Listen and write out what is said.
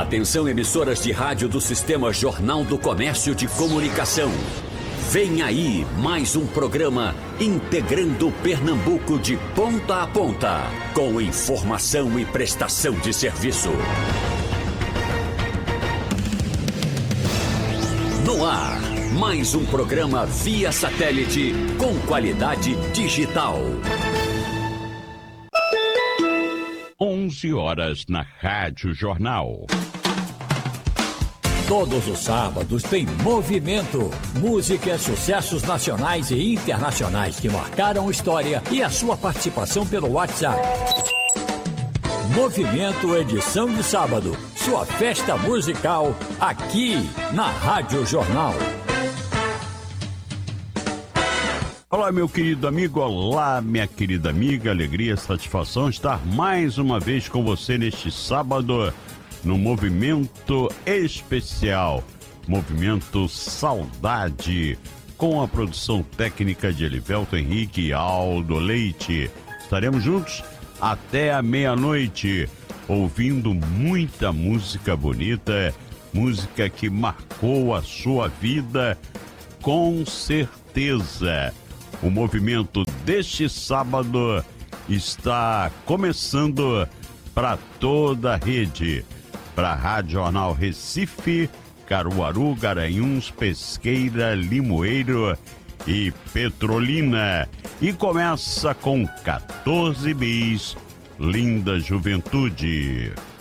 Atenção, emissoras de rádio do Sistema Jornal do Comércio de Comunicação. Vem aí mais um programa integrando Pernambuco de ponta a ponta, com informação e prestação de serviço. No ar, mais um programa via satélite com qualidade digital. 11 horas na Rádio Jornal. Todos os sábados tem Movimento. Música, sucessos nacionais e internacionais que marcaram história e a sua participação pelo WhatsApp. Movimento, edição de sábado. Sua festa musical aqui na Rádio Jornal. Olá, meu querido amigo, olá, minha querida amiga, alegria, satisfação estar mais uma vez com você neste sábado no Movimento Especial, Movimento Saudade, com a produção técnica de Elivelto Henrique e Aldo Leite. Estaremos juntos até a meia-noite, ouvindo muita música bonita, música que marcou a sua vida, com certeza. O movimento deste sábado está começando para toda a rede, para a Rádio Jornal Recife, Caruaru, Garanhuns, Pesqueira, Limoeiro e Petrolina. E começa com 14 bis, Linda Juventude.